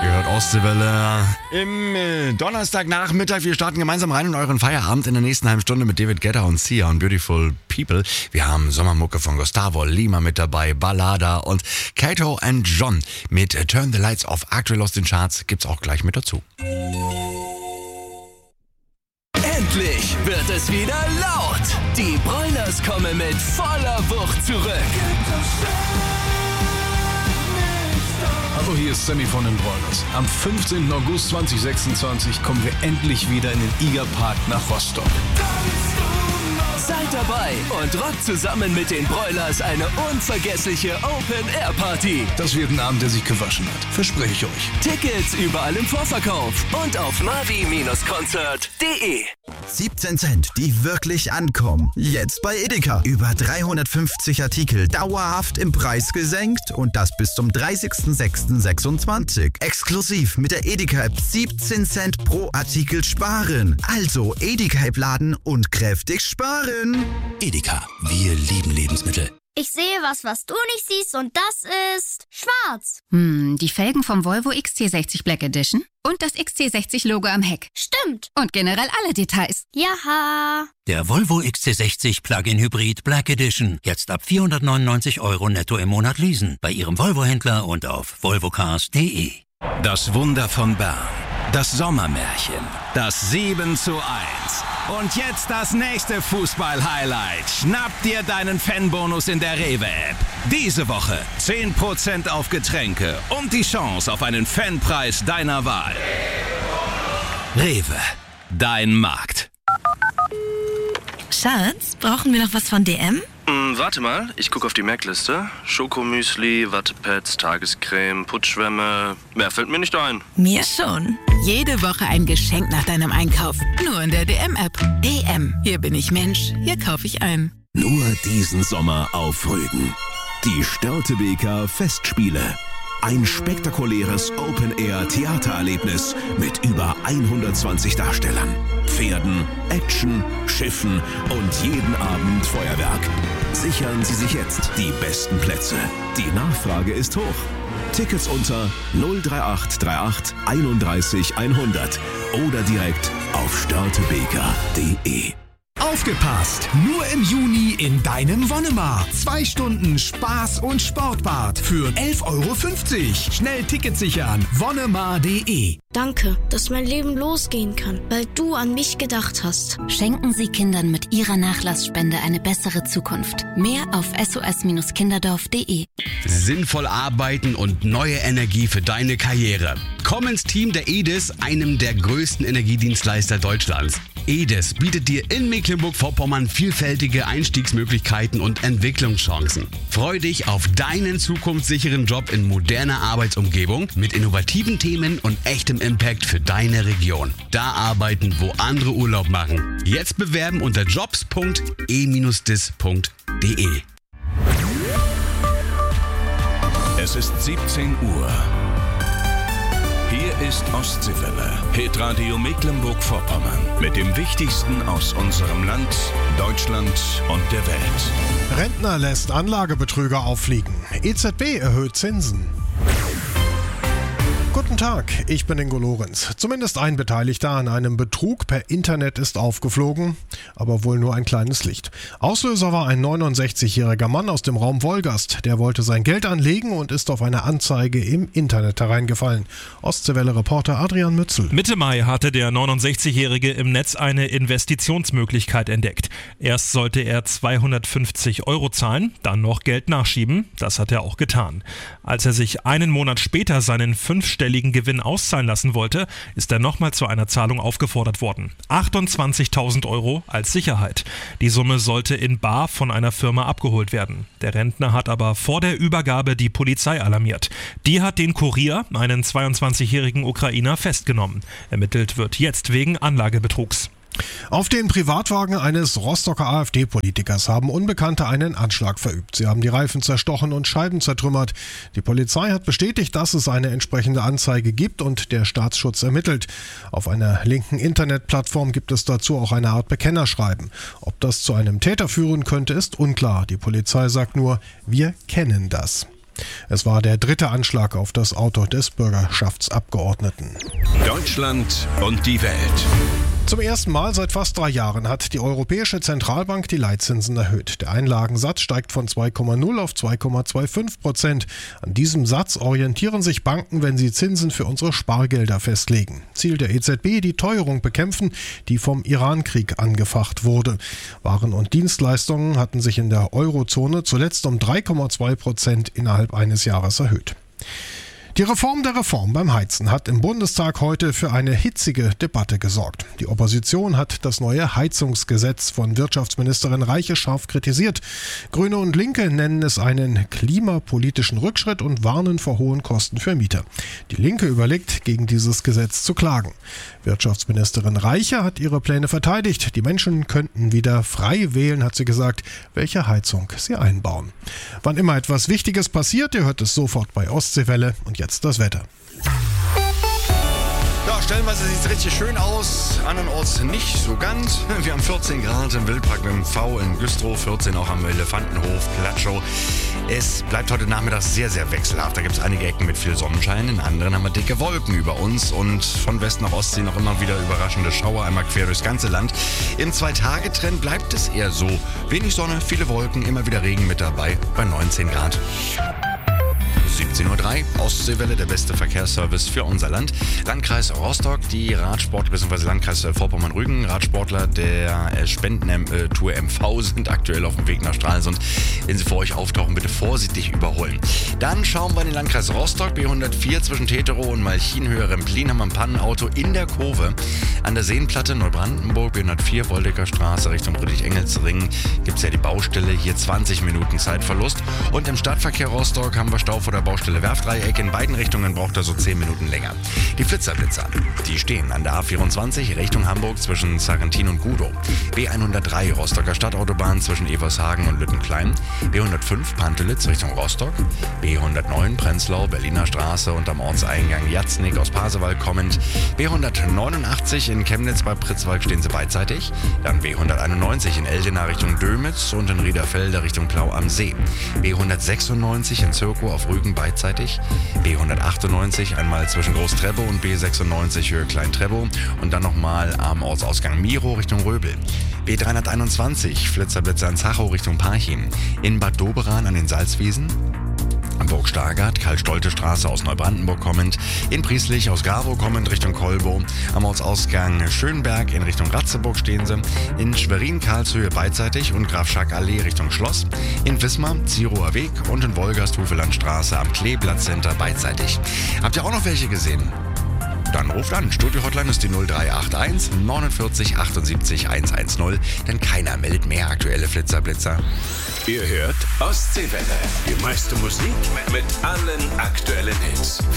Ihr hört Ostseewelle im Donnerstagnachmittag. Wir starten gemeinsam rein in euren Feierabend in der nächsten halben Stunde mit David Guetta und Sia und Beautiful People. Wir haben Sommermucke von Gustavo Lima mit dabei, Ballada und Kato and John mit Turn the Lights Off. Aktuell aus den Charts gibt's auch gleich mit dazu. Endlich wird es wieder laut. Die Broilers kommen mit voller Wucht zurück. Hallo, hier ist Sammy von den Broilers. Am 15. August 2026 kommen wir endlich wieder in den IGA-Park nach Rostock. Seid dabei und rockt zusammen mit den Broilers eine unvergessliche Open-Air-Party. Das wird ein Abend, der sich gewaschen hat. Verspreche ich euch. Tickets überall im Vorverkauf und auf mavi-konzert.de. 17 Cent, die wirklich ankommen. Jetzt bei Edeka. Über 350 Artikel dauerhaft im Preis gesenkt und das bis zum 30.06.26. Exklusiv mit der Edeka-App 17 Cent pro Artikel sparen. Also Edeka-App laden und kräftig sparen. Edeka, wir lieben Lebensmittel. Ich sehe was du nicht siehst und das ist schwarz. Die Felgen vom Volvo XC60 Black Edition und das XC60-Logo am Heck. Stimmt. Und generell alle Details. Jaha. Der Volvo XC60 Plug-in Hybrid Black Edition. Jetzt ab 499 € netto im Monat leasen. Bei Ihrem Volvo-Händler und auf volvocars.de. Das Wunder von Bern. Das Sommermärchen. Das 7:1. Und jetzt das nächste Fußball-Highlight. Schnapp dir deinen Fanbonus in der Rewe-App. Diese Woche 10% auf Getränke und die Chance auf einen Fanpreis deiner Wahl. Rewe, dein Markt. Schatz, brauchen wir noch was von DM? Warte mal, ich gucke auf die Merkliste. Schokomüsli, Wattepads, Tagescreme, Putzschwämme. Mehr fällt mir nicht ein. Mir schon. Jede Woche ein Geschenk nach deinem Einkauf. Nur in der DM-App. DM. Hier bin ich Mensch. Hier kaufe ich ein. Nur diesen Sommer auf Rügen. Die Störtebeker Festspiele. Ein spektakuläres Open-Air-Theatererlebnis mit über 120 Darstellern, Pferden, Action, Schiffen und jeden Abend Feuerwerk. Sichern Sie sich jetzt die besten Plätze. Die Nachfrage ist hoch. Tickets unter 03838 31 100 oder direkt auf störtebeker.de. Aufgepasst! Nur im Juni in deinem Wonnemar. 2 Stunden Spaß und Sportbad für 11,50 €. Schnell Ticket sichern. Wonnemar.de. Danke, dass mein Leben losgehen kann, weil du an mich gedacht hast. Schenken Sie Kindern mit Ihrer Nachlassspende eine bessere Zukunft. Mehr auf sos-kinderdorf.de. Sinnvoll arbeiten und neue Energie für deine Karriere. Komm ins Team der EDIS, einem der größten Energiedienstleister Deutschlands. EDIS bietet dir in Mecklenburg-Vorpommern vielfältige Einstiegsmöglichkeiten und Entwicklungschancen. Freu dich auf deinen zukunftssicheren Job in moderner Arbeitsumgebung mit innovativen Themen und echtem Impact für deine Region. Da arbeiten, wo andere Urlaub machen. Jetzt bewerben unter jobs.e-dis.de. Es ist 17 Uhr. Hier ist Ostseewelle, Hitradio Mecklenburg-Vorpommern. Mit dem Wichtigsten aus unserem Land, Deutschland und der Welt. Rentner lässt Anlagebetrüger auffliegen. EZB erhöht Zinsen. Guten Tag, ich bin Ingo Lorenz. Zumindest ein Beteiligter an einem Betrug per Internet ist aufgeflogen, aber wohl nur ein kleines Licht. Auslöser war ein 69-jähriger Mann aus dem Raum Wolgast. Der wollte sein Geld anlegen und ist auf eine Anzeige im Internet hereingefallen. Ostseewelle-Reporter Adrian Mützel. Mitte Mai hatte der 69-Jährige im Netz eine Investitionsmöglichkeit entdeckt. Erst sollte er 250 € zahlen, dann noch Geld nachschieben. Das hat er auch getan. Als er sich einen Monat später seinen 5-stelligen Gewinn auszahlen lassen wollte, ist er nochmal zu einer Zahlung aufgefordert worden. 28.000 € als Sicherheit. Die Summe sollte in bar von einer Firma abgeholt werden. Der Rentner hat aber vor der Übergabe die Polizei alarmiert. Die hat den Kurier, einen 22-jährigen Ukrainer, festgenommen. Ermittelt wird jetzt wegen Anlagebetrugs. Auf den Privatwagen eines Rostocker AfD-Politikers haben Unbekannte einen Anschlag verübt. Sie haben die Reifen zerstochen und Scheiben zertrümmert. Die Polizei hat bestätigt, dass es eine entsprechende Anzeige gibt und der Staatsschutz ermittelt. Auf einer linken Internetplattform gibt es dazu auch eine Art Bekennerschreiben. Ob das zu einem Täter führen könnte, ist unklar. Die Polizei sagt nur, wir kennen das. Es war der 3. Anschlag auf das Auto des Bürgerschaftsabgeordneten. Deutschland und die Welt. Zum ersten Mal seit fast 3 Jahren hat die Europäische Zentralbank die Leitzinsen erhöht. Der Einlagensatz steigt von 2,0 auf 2,25%. An diesem Satz orientieren sich Banken, wenn sie Zinsen für unsere Spargelder festlegen. Ziel der EZB, die Teuerung bekämpfen, die vom Irankrieg angefacht wurde. Waren und Dienstleistungen hatten sich in der Eurozone zuletzt um 3,2% innerhalb eines Jahres erhöht. Die Reform der Reform beim Heizen hat im Bundestag heute für eine hitzige Debatte gesorgt. Die Opposition hat das neue Heizungsgesetz von Wirtschaftsministerin Reiche scharf kritisiert. Grüne und Linke nennen es einen klimapolitischen Rückschritt und warnen vor hohen Kosten für Mieter. Die Linke überlegt, gegen dieses Gesetz zu klagen. Wirtschaftsministerin Reiche hat ihre Pläne verteidigt. Die Menschen könnten wieder frei wählen, hat sie gesagt, welche Heizung sie einbauen. Wann immer etwas Wichtiges passiert, ihr hört es sofort bei Ostseewelle. Und jetzt das Wetter. Ja, stellenweise sieht es richtig schön aus, andernorts nicht so ganz. Wir haben 14 Grad im Wildpark mit dem V in Güstrow, 14 auch am Elefantenhof, Platschau. Es bleibt heute Nachmittag sehr, sehr wechselhaft. Da gibt es einige Ecken mit viel Sonnenschein, in anderen haben wir dicke Wolken über uns und von West nach Ostsee noch immer wieder überraschende Schauer, einmal quer durchs ganze Land. Im 2-Tage-Trend bleibt es eher so. Wenig Sonne, viele Wolken, immer wieder Regen mit dabei bei 19 Grad. 17:03 Uhr, Ostseewelle, der beste Verkehrsservice für unser Land. Landkreis Rostock, die Radsport bzw. Landkreis Vorpommern-Rügen, Radsportler der Spendentour MV sind aktuell auf dem Weg nach Stralsund. Wenn sie vor euch auftauchen, bitte vorsichtig überholen. Dann schauen wir in den Landkreis Rostock, B104 zwischen Teterow und Malchin-Höhe Remplin haben wir ein Pannenauto in der Kurve. An der Seenplatte Neubrandenburg, B104 Woldecker Straße Richtung Friedrich-Engels-Ring gibt es ja die Baustelle, hier 20 Minuten Zeitverlust. Und im Stadtverkehr Rostock haben wir Stau vor der Baustelle Werftdreieck. In beiden Richtungen braucht er so 10 Minuten länger. Die Flitzer, die stehen an der A24 Richtung Hamburg zwischen Sarrentin und Gudow. B103 Rostocker Stadtautobahn zwischen Evershagen und Lüttenklein. B105 Pantelitz Richtung Rostock. B109 Prenzlau, Berliner Straße und am Ortseingang Jatznik aus Pasewalk kommend. B189 in Chemnitz bei Pritzwalk stehen sie beidseitig. Dann B191 in Eldena Richtung Dömitz und in Riederfelde Richtung Plau am See. B196 in Zirkow auf Rügen beidseitig. B198 einmal zwischen Groß-Trebow und B96 Höhe Klein-Trebow und dann nochmal am Ortsausgang Miro Richtung Röbel. B321 Flitzer in Zachow Richtung Parchim. In Bad Doberan an den Salzwiesen. Burg Stargard, Karl-Stolte-Straße aus Neubrandenburg kommend, in Prieslich aus Garvow kommend Richtung Kolbow, am Ortsausgang Schönberg in Richtung Ratzeburg stehen sie, in Schwerin-Karlshöhe beidseitig und Graf-Schack-Allee Richtung Schloss, in Wismar, Zirower Weg und in Wolgast-Hufelandstraße am Kleeblatt-Center beidseitig. Habt ihr auch noch welche gesehen? Dann ruft an. Studio-Hotline ist die 0381 49 78 110, denn keiner meldet mehr aktuelle Flitzer. Ihr hört Ostseewelle. Die meiste Musik mit allen aktuellen Hits.